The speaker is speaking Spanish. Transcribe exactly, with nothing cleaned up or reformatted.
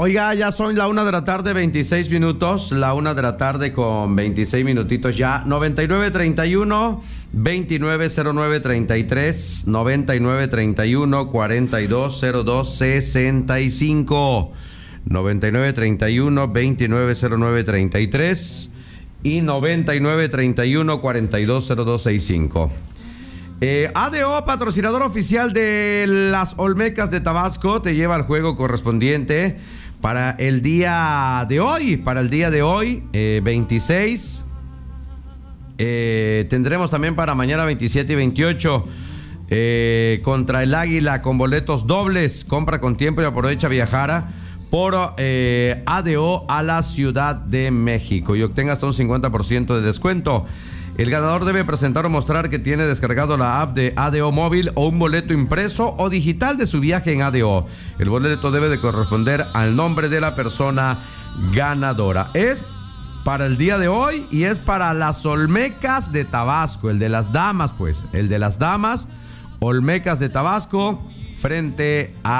Oiga, ya son la una de la tarde, veintiséis minutos. La una de la tarde con veintiséis minutitos ya. noventa y nueve treinta y uno, veintinueve cero nueve treinta y tres, noventa y nueve treinta y uno, cuarenta y dos cero dos sesenta y cinco. noventa y nueve treinta y uno, veintinueve cero nueve treinta y tres y noventa y nueve treinta y uno, cuarenta y dos cero dos sesenta y cinco. Eh, A D O, patrocinador oficial de las Olmecas de Tabasco, te lleva al juego correspondiente para el día de hoy. Para el día de hoy, eh, veintiséis. Eh, tendremos también para mañana veintisiete y veintiocho eh, contra el Águila con boletos dobles. Compra con tiempo y aprovecha viajar por eh, A D O a la Ciudad de México y obtenga hasta un cincuenta por ciento de descuento. El ganador debe presentar o mostrar que tiene descargado la app de A D O móvil o un boleto impreso o digital de su viaje en A D O. El boleto debe de corresponder al nombre de la persona ganadora. Es para el día de hoy y es para las Olmecas de Tabasco, el de las damas, pues, el de las damas, Olmecas de Tabasco, frente a